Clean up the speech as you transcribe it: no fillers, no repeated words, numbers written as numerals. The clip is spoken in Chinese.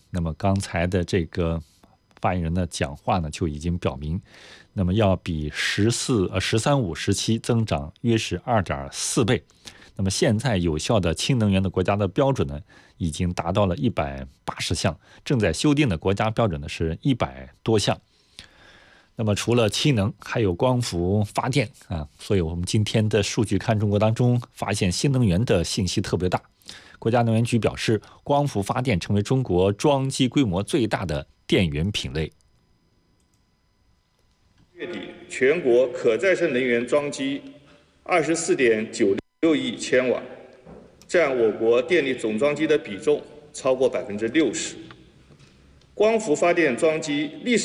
那么刚才的这个发言人的讲话呢，就已经表明，那么要比“十三五”时期增长约是2.4倍。那么现在有效的氢能源的国家的标准呢，已经达到了180项，正在修订的国家标准呢是100多项。那么除了氢能，还有光伏发电啊，所以我们今天的数据看中国当中发现新能源的信息特别大。国家能源局表示，光伏发电成为中国装机规模最大的电源品类。 月底，全国可再生能源装机24.96亿千瓦，占我国电力总装机的比重超过60%。光伏发电装机历史